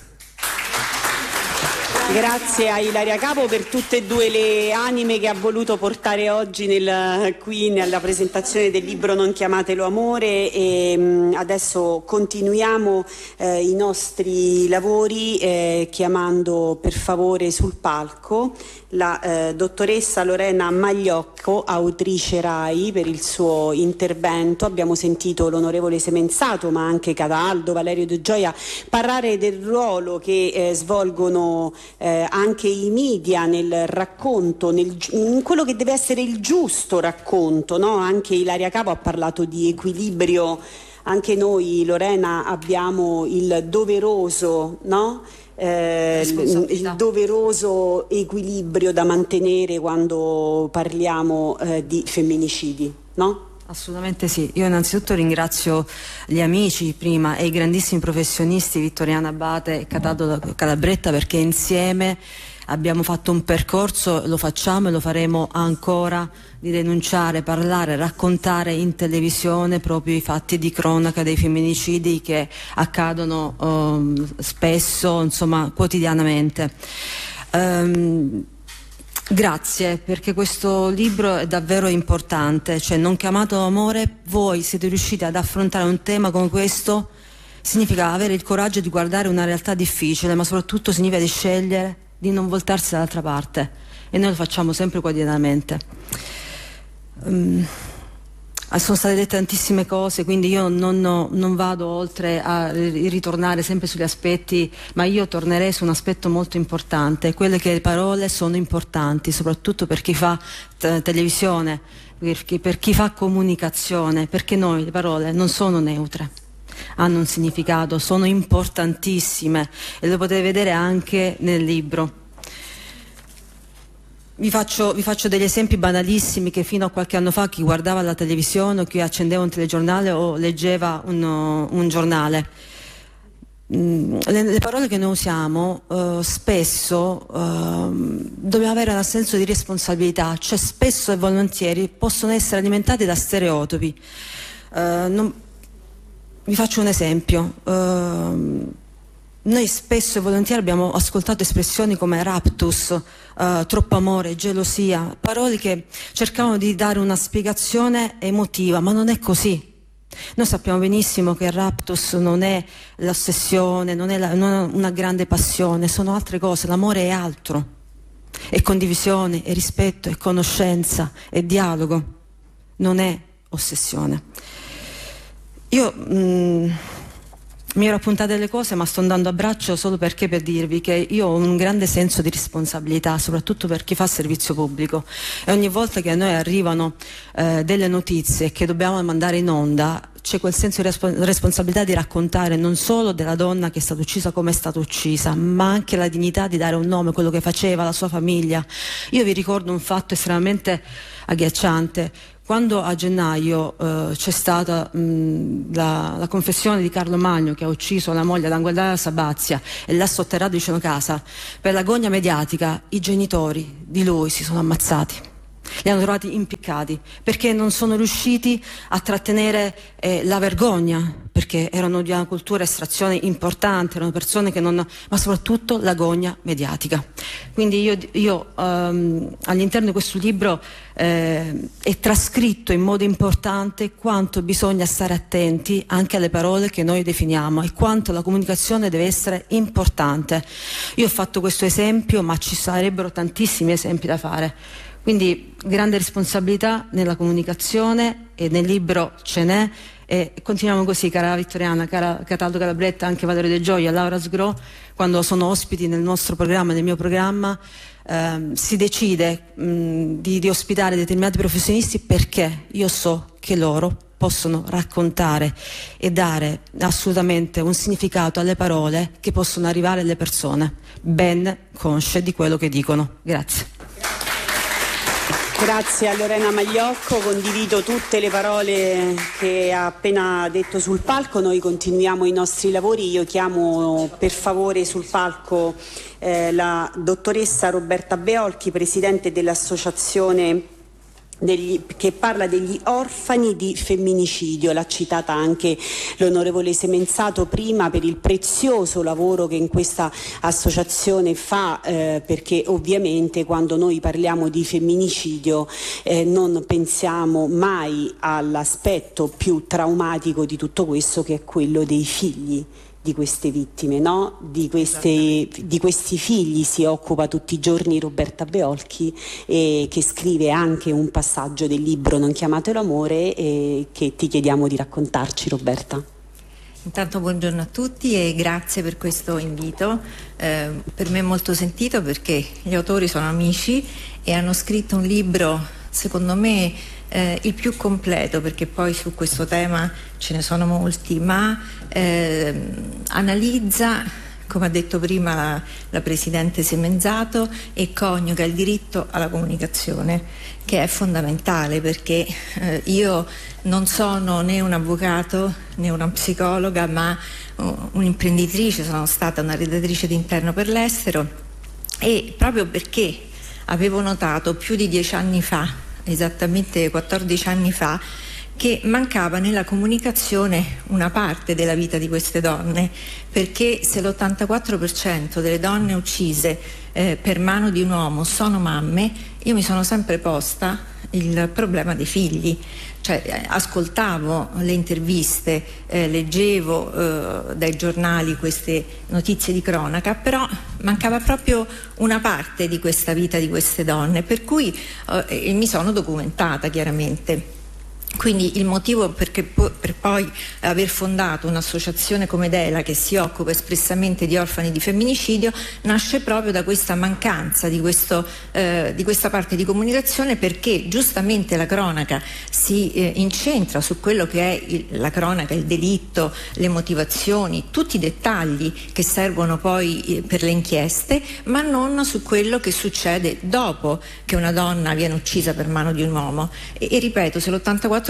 Grazie a Ilaria Capo per tutte e due le anime che ha voluto portare oggi qui nella presentazione del libro Non chiamatelo amore, e adesso continuiamo i nostri lavori chiamando per favore sul palco la dottoressa Lorena Magliocco, autrice RAI, per il suo intervento. Abbiamo sentito l'onorevole Semenzato ma anche Cataldo, Valerio De Gioia parlare del ruolo che svolgono anche i media nel racconto, in quello che deve essere il giusto racconto, no? Anche Ilaria Capo ha parlato di equilibrio, anche noi, Lorena, abbiamo il doveroso, no? Il doveroso equilibrio da mantenere quando parliamo di femminicidi, no? Assolutamente sì. Io innanzitutto ringrazio gli amici prima e i grandissimi professionisti Vittoriana Abate e Cataldo Calabretta, perché insieme abbiamo fatto un percorso, lo facciamo e lo faremo ancora, di denunciare, parlare, raccontare in televisione proprio i fatti di cronaca dei femminicidi che accadono spesso, insomma quotidianamente. Grazie, perché questo libro è davvero importante, cioè Non chiamato amore, voi siete riusciti ad affrontare un tema come questo, significa avere il coraggio di guardare una realtà difficile, ma soprattutto significa di scegliere di non voltarsi dall'altra parte, e noi lo facciamo sempre quotidianamente. Sono state dette tantissime cose, quindi io non vado oltre a ritornare sempre sugli aspetti, ma io tornerei su un aspetto molto importante, quello che le parole sono importanti, soprattutto per chi fa televisione, per chi fa comunicazione, perché le parole non sono neutre, hanno un significato, sono importantissime, e lo potete vedere anche nel libro. Vi faccio degli esempi banalissimi che fino a qualche anno fa chi guardava la televisione o chi accendeva un telegiornale o leggeva un giornale le parole che noi usiamo spesso dobbiamo avere un senso di responsabilità, cioè spesso e volentieri possono essere alimentate da stereotipi. Vi faccio un esempio. Noi spesso e volentieri abbiamo ascoltato espressioni come raptus, troppo amore, gelosia, parole che cercavano di dare una spiegazione emotiva, ma non è così. Noi sappiamo benissimo che il raptus non è l'ossessione, non è una grande passione, sono altre cose, l'amore è altro, è condivisione, è rispetto, è conoscenza, è dialogo, non è ossessione. Io mi ero appuntata delle cose, ma sto andando a braccio solo perché per dirvi che io ho un grande senso di responsabilità, soprattutto per chi fa servizio pubblico, e ogni volta che a noi arrivano delle notizie che dobbiamo mandare in onda c'è quel senso di responsabilità di raccontare non solo della donna che è stata uccisa, come è stata uccisa, ma anche la dignità di dare un nome, quello che faceva, la sua famiglia. Io vi ricordo un fatto estremamente agghiacciante. Quando a gennaio c'è stata la confessione di Carlo Magno, che ha ucciso la moglie ad Anguillara Sabazia e l'ha sotterrato vicino casa, per l'agonia mediatica i genitori di lui si sono ammazzati. Li hanno trovati impiccati perché non sono riusciti a trattenere la vergogna, perché erano di una cultura estrazione importante, erano persone che non, ma soprattutto l'agonia mediatica. Quindi io all'interno di questo libro è trascritto in modo importante quanto bisogna stare attenti anche alle parole che noi definiamo e quanto la comunicazione deve essere importante. Io ho fatto questo esempio, ma ci sarebbero tantissimi esempi da fare. Quindi grande responsabilità nella comunicazione, e nel libro ce n'è, e continuiamo così, cara Vittoriana, cara Cataldo Calabretta, anche Valerio De Gioia, Laura Sgro, quando sono ospiti nel nostro programma, nel mio programma, si decide di ospitare determinati professionisti perché io so che loro possono raccontare e dare assolutamente un significato alle parole che possono arrivare alle persone ben consce di quello che dicono. Grazie. Grazie a Lorena Magliocco, condivido tutte le parole che ha appena detto sul palco. Noi continuiamo i nostri lavori, io chiamo per favore sul palco la dottoressa Roberta Beolchi, presidente dell'associazione che parla degli orfani di femminicidio. L'ha citata anche l'onorevole Semenzato prima per il prezioso lavoro che in questa associazione fa, perché ovviamente quando noi parliamo di femminicidio non pensiamo mai all'aspetto più traumatico di tutto questo, che è quello dei figli di queste vittime, no? Di questi figli si occupa tutti i giorni Roberta Beolchi, che scrive anche un passaggio del libro Non chiamatelo amore, che ti chiediamo di raccontarci, Roberta. Intanto buongiorno a tutti e grazie per questo invito, per me è molto sentito perché gli autori sono amici e hanno scritto un libro, secondo me, il più completo, perché poi su questo tema ce ne sono molti, ma analizza, come ha detto prima la Presidente Semenzato, e coniuga il diritto alla comunicazione, che è fondamentale, perché io non sono né un avvocato né una psicologa, ma un'imprenditrice, sono stata una redattrice di Interno per l'Estero, e proprio perché avevo notato più di 10 anni fa, esattamente 14 anni fa, che mancava nella comunicazione una parte della vita di queste donne, perché se l'84% delle donne uccise per mano di un uomo sono mamme, io mi sono sempre posta il problema dei figli, cioè ascoltavo le interviste, leggevo dai giornali queste notizie di cronaca, però mancava proprio una parte di questa vita di queste donne, per cui mi sono documentata chiaramente. Quindi il motivo per poi aver fondato un'associazione come Dela, che si occupa espressamente di orfani di femminicidio, nasce proprio da questa mancanza di questa parte di comunicazione, perché giustamente la cronaca si incentra su quello che è la cronaca, il delitto, le motivazioni, tutti i dettagli che servono poi per le inchieste, ma non su quello che succede dopo che una donna viene uccisa per mano di un uomo. E ripeto, se l'84%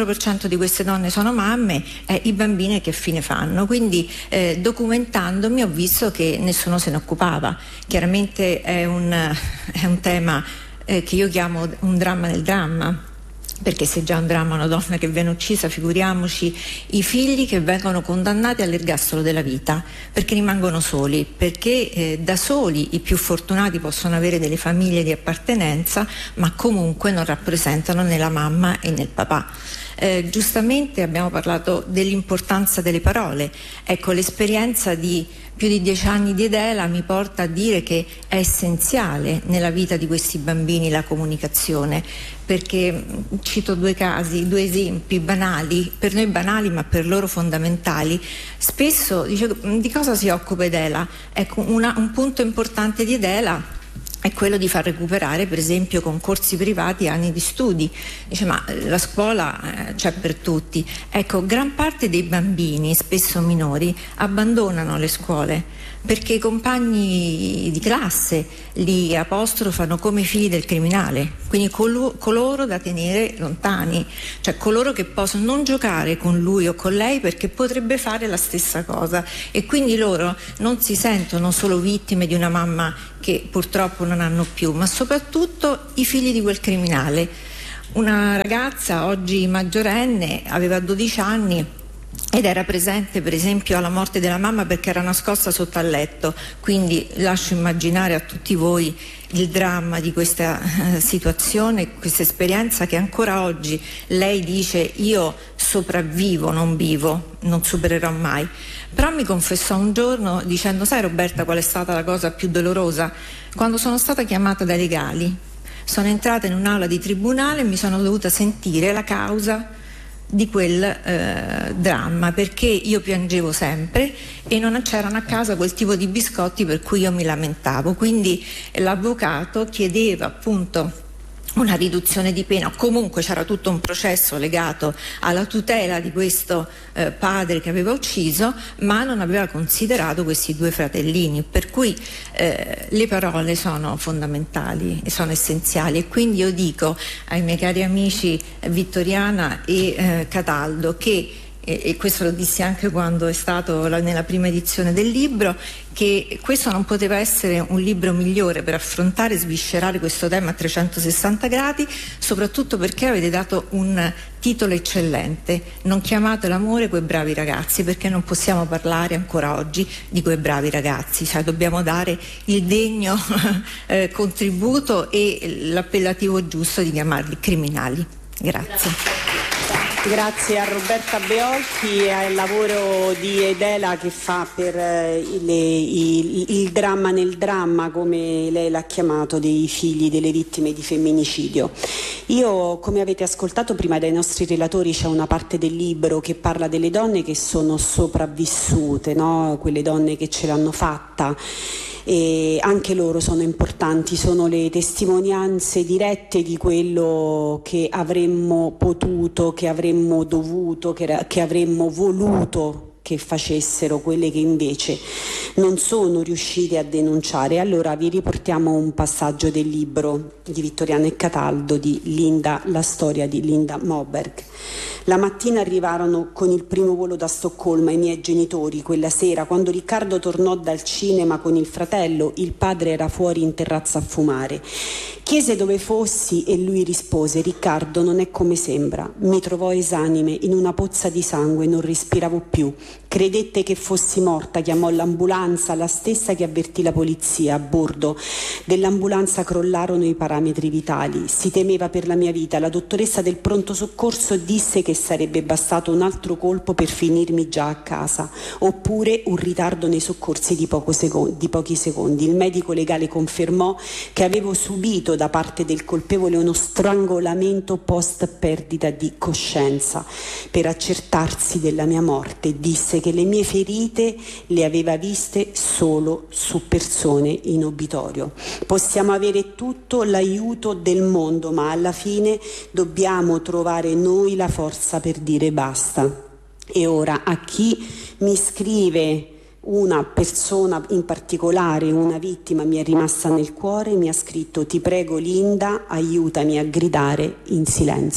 4% di queste donne sono mamme, i bambini che fine fanno? Quindi documentandomi ho visto che nessuno se ne occupava. Chiaramente è un tema che io chiamo un dramma nel dramma, perché se già è un dramma una donna che viene uccisa, figuriamoci i figli che vengono condannati all'ergastolo della vita, perché rimangono soli, perché da soli i più fortunati possono avere delle famiglie di appartenenza, ma comunque non rappresentano né la mamma e né il papà. Giustamente abbiamo parlato dell'importanza delle parole. Ecco, l'esperienza di più di 10 anni di Edela mi porta a dire che è essenziale nella vita di questi bambini la comunicazione, perché cito due esempi banali, per noi banali ma per loro fondamentali. Spesso dice, di cosa si occupa Edela? Ecco, un punto importante di Edela è quello di far recuperare per esempio con corsi privati anni di studi. Dice, ma la scuola c'è per tutti. Ecco, gran parte dei bambini, spesso minori, abbandonano le scuole perché i compagni di classe li apostrofano come figli del criminale, quindi coloro da tenere lontani, cioè coloro che possono non giocare con lui o con lei perché potrebbe fare la stessa cosa, e quindi loro non si sentono solo vittime di una mamma che purtroppo non hanno più, ma soprattutto i figli di quel criminale. Una ragazza oggi maggiorenne aveva 12 anni ed era presente per esempio alla morte della mamma perché era nascosta sotto al letto, quindi lascio immaginare a tutti voi il dramma di questa situazione, questa esperienza che ancora oggi lei dice io sopravvivo, non vivo, non supererò mai. Però mi confessò un giorno dicendo, sai Roberta qual è stata la cosa più dolorosa? Quando sono stata chiamata dai legali, sono entrata in un'aula di tribunale e mi sono dovuta sentire la causa di quel dramma, perché io piangevo sempre e non c'erano a casa quel tipo di biscotti per cui io mi lamentavo. Quindi l'avvocato chiedeva appunto una riduzione di pena, comunque c'era tutto un processo legato alla tutela di questo padre che aveva ucciso, ma non aveva considerato questi due fratellini, per cui le parole sono fondamentali e sono essenziali, e quindi io dico ai miei cari amici Vittoriana e Cataldo che e questo lo dissi anche quando è stato nella prima edizione del libro, che questo non poteva essere un libro migliore per affrontare e sviscerare questo tema a 360 gradi, soprattutto perché avete dato un titolo eccellente: non chiamate l'amore quei bravi ragazzi, perché non possiamo parlare ancora oggi di quei bravi ragazzi, cioè dobbiamo dare il degno contributo e l'appellativo giusto di chiamarli criminali. Grazie. Grazie a Roberta Beolchi e al lavoro di Edela che fa per il dramma nel dramma, come lei l'ha chiamato, dei figli delle vittime di femminicidio. Io, come avete ascoltato prima dai nostri relatori, c'è una parte del libro che parla delle donne che sono sopravvissute, no? Quelle donne che ce l'hanno fatta. E anche loro sono importanti, sono le testimonianze dirette di quello che avremmo potuto, che avremmo dovuto, che avremmo voluto che facessero quelle che invece non sono riuscite a denunciare. Allora vi riportiamo un passaggio del libro di Vittoriana e Cataldo di Linda, la storia di Linda Moberg. La mattina arrivarono con il primo volo da Stoccolma i miei genitori. Quella sera, quando Riccardo tornò dal cinema con il fratello, il padre era fuori in terrazza a fumare. Chiese dove fossi e lui rispose: Riccardo non è come sembra. Mi trovò esanime in una pozza di sangue, non respiravo più. Credette che fossi morta, chiamò l'ambulanza, la stessa che avvertì la polizia. A bordo dell'ambulanza crollarono i parametri vitali. Si temeva per la mia vita. La dottoressa del pronto soccorso disse che sarebbe bastato un altro colpo per finirmi già a casa, oppure un ritardo nei soccorsi di pochi secondi. Il medico legale confermò che avevo subito da parte del colpevole uno strangolamento post perdita di coscienza. Per accertarsi della mia morte disse che le mie ferite le aveva viste solo su persone in obitorio. Possiamo avere tutto l'aiuto del mondo, ma alla fine dobbiamo trovare noi la forza per dire basta. E ora a chi mi scrive una persona in particolare, una vittima, mi è rimasta nel cuore, mi ha scritto: ti prego Linda, aiutami a gridare in silenzio.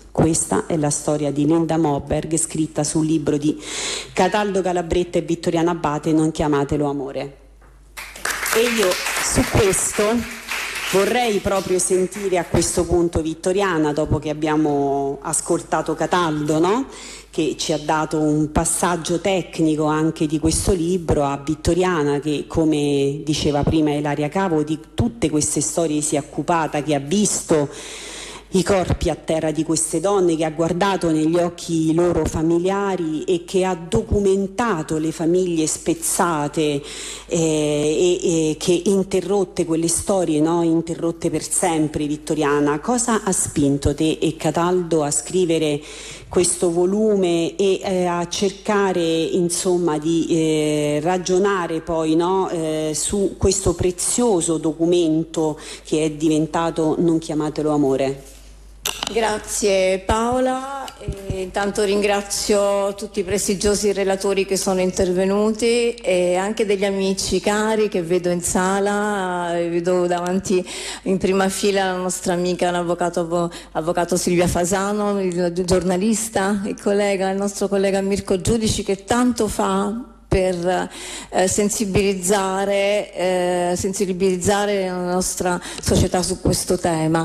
Questa è la storia di Linda Moberg, scritta sul libro di Cataldo Calabretta e Vittoriana Abate, Non chiamatelo amore. E io su questo vorrei proprio sentire a questo punto Vittoriana, dopo che abbiamo ascoltato Cataldo, no? Che ci ha dato un passaggio tecnico anche di questo libro, a Vittoriana che, come diceva prima Ilaria Cavo, di tutte queste storie si è occupata, che ha visto i corpi a terra di queste donne, che ha guardato negli occhi i loro familiari e che ha documentato le famiglie spezzate e che interrotte, quelle storie, no? Interrotte per sempre. Vittoriana, cosa ha spinto te e Cataldo a scrivere questo volume e a cercare insomma di ragionare poi, no? Su questo prezioso documento che è diventato Non chiamatelo amore? Grazie Paola, e intanto ringrazio tutti i prestigiosi relatori che sono intervenuti e anche degli amici cari che vedo in sala. Vedo davanti in prima fila la nostra amica, l'avvocato Silvia Fasano, il giornalista, il nostro collega Mirko Giudici, che tanto fa per sensibilizzare la nostra società su questo tema.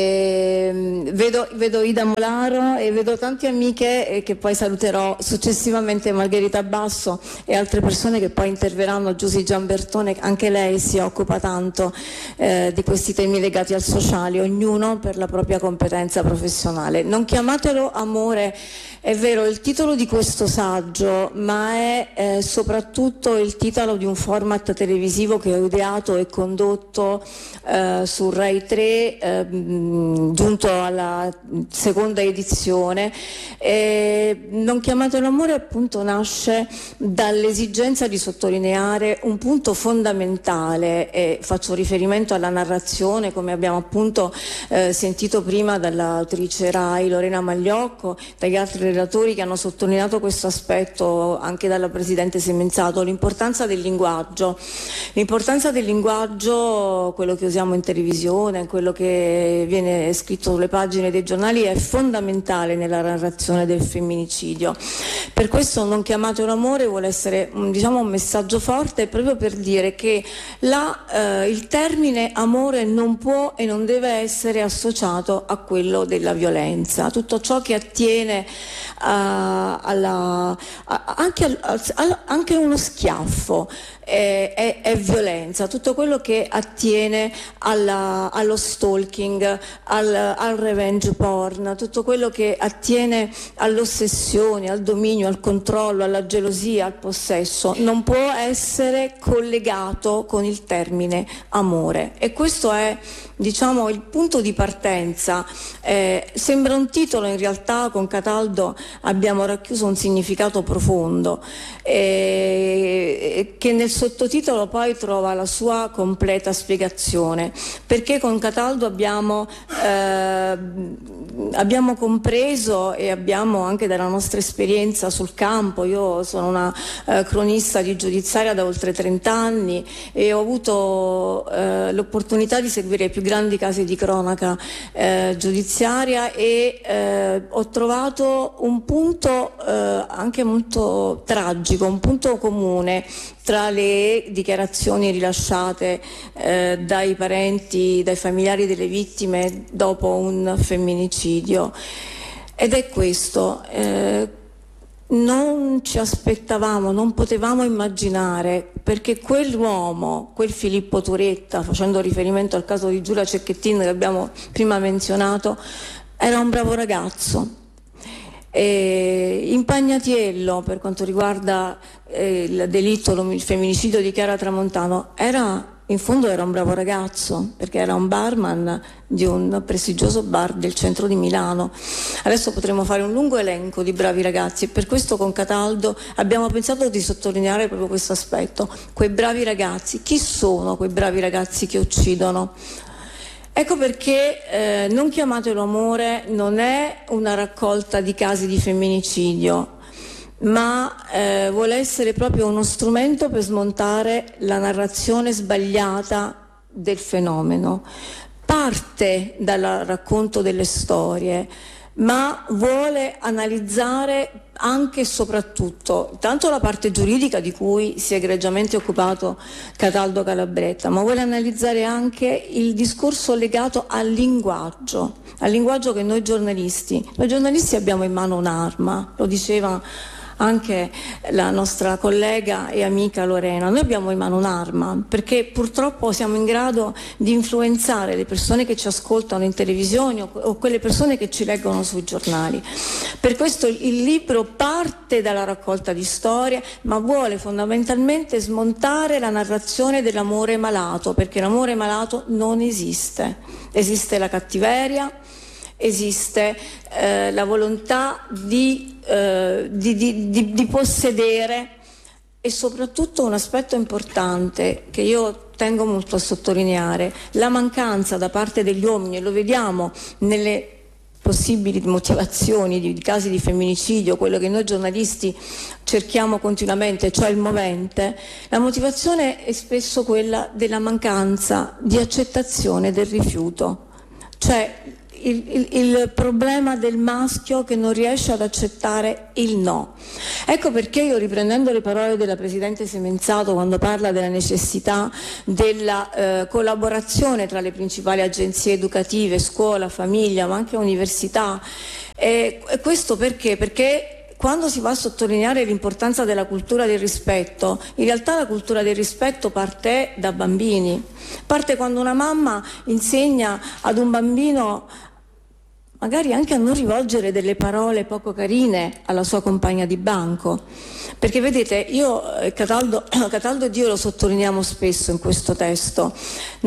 Vedo Ida Molaro e vedo tante amiche che poi saluterò successivamente, Margherita Basso e altre persone che poi interverranno, Giusy Giambertone, anche lei si occupa tanto di questi temi legati al sociale, ognuno per la propria competenza professionale. Non chiamatelo amore, è vero, il titolo di questo saggio, ma è soprattutto il titolo di un format televisivo che ho ideato e condotto su Rai 3, giunto alla seconda edizione. Non chiamatelo amore appunto nasce dall'esigenza di sottolineare un punto fondamentale, e faccio riferimento alla narrazione, come abbiamo appunto sentito prima dall'autrice Rai Lorena Magliocco, dagli altri relatori che hanno sottolineato questo aspetto, anche dalla Presidente Semenzato, l'importanza del linguaggio. L'importanza del linguaggio, quello che usiamo in televisione, quello che viene scritto sulle pagine dei giornali, è fondamentale nella narrazione del femminicidio. Per questo Non chiamatelo amore vuole essere un messaggio forte, proprio per dire che il termine amore non può e non deve essere associato a quello della violenza. Tutto ciò che attiene anche uno schiaffo è violenza, tutto quello che attiene allo stalking, al revenge porn, tutto quello che attiene all'ossessione, al dominio, al controllo, alla gelosia, al possesso, non può essere collegato con il termine amore. E questo è, il punto di partenza. Sembra un titolo, in realtà con Cataldo abbiamo racchiuso un significato profondo che nel sottotitolo poi trova la sua completa spiegazione, perché con Cataldo abbiamo compreso, e abbiamo anche dalla nostra esperienza sul campo. Io sono una cronista di giudiziaria da oltre 30 anni e ho avuto l'opportunità di seguire i più grandi casi di cronaca giudiziaria, e ho trovato un punto anche molto tragico, un punto comune tra le dichiarazioni rilasciate dai parenti, dai familiari delle vittime dopo un femminicidio, ed è questo. Non ci aspettavamo, non potevamo immaginare, perché quell'uomo, quel Filippo Turetta, facendo riferimento al caso di Giulia Cecchettin che abbiamo prima menzionato, era un bravo ragazzo. Impagnatiello, per quanto riguarda il delitto, il femminicidio di Chiara Tramontano, in fondo era un bravo ragazzo, perché era un barman di un prestigioso bar del centro di Milano. Adesso potremo fare un lungo elenco di bravi ragazzi, e per questo con Cataldo abbiamo pensato di sottolineare proprio questo aspetto. Quei bravi ragazzi, chi sono quei bravi ragazzi che uccidono? Ecco perché Non chiamatelo amore non è una raccolta di casi di femminicidio, ma vuole essere proprio uno strumento per smontare la narrazione sbagliata del fenomeno. Parte dal racconto delle storie, ma vuole analizzare anche e soprattutto tanto la parte giuridica di cui si è egregiamente occupato Cataldo Calabretta, ma vuole analizzare anche il discorso legato al linguaggio che noi giornalisti abbiamo in mano un'arma, lo diceva anche la nostra collega e amica Lorena. Noi abbiamo in mano un'arma perché purtroppo siamo in grado di influenzare le persone che ci ascoltano in televisione o quelle persone che ci leggono sui giornali. Per questo il libro parte dalla raccolta di storie, ma vuole fondamentalmente smontare la narrazione dell'amore malato, perché l'amore malato non esiste. Esiste la cattiveria, esiste la volontà di possedere e soprattutto un aspetto importante che io tengo molto a sottolineare, la mancanza da parte degli uomini, e lo vediamo nelle possibili motivazioni di casi di femminicidio, quello che noi giornalisti cerchiamo continuamente, cioè il movente. La motivazione è spesso quella della mancanza di accettazione del rifiuto, cioè il problema del maschio che non riesce ad accettare il no. Ecco perché io, riprendendo le parole della Presidente Semenzato quando parla della necessità della collaborazione tra le principali agenzie educative, scuola, famiglia, ma anche università, questo perché quando si va a sottolineare l'importanza della cultura del rispetto, in realtà la cultura del rispetto parte da bambini, parte quando una mamma insegna ad un bambino magari anche a non rivolgere delle parole poco carine alla sua compagna di banco, perché vedete, Cataldo ed io lo sottolineiamo spesso in questo testo.